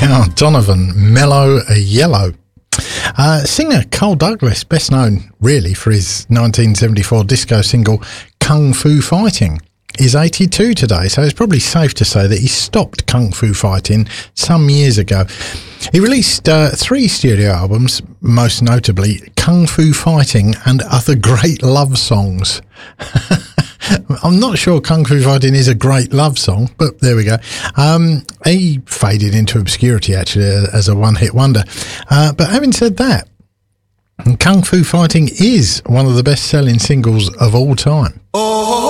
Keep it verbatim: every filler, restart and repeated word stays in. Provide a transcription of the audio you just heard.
Wow, Donovan, Mellow Yellow. Uh, singer Carl Douglas, best known really for his nineteen seventy-four disco single Kung Fu Fighting, is eighty-two today, so it's probably safe to say that he stopped kung fu fighting some years ago. He released uh, three studio albums, most notably Kung Fu Fighting and Other Great Love Songs. I'm not sure Kung Fu Fighting is a great love song, but there we go. Um, he faded into obscurity, actually, as a one-hit wonder. Uh, but having said that, Kung Fu Fighting is one of the best-selling singles of all time. Oh.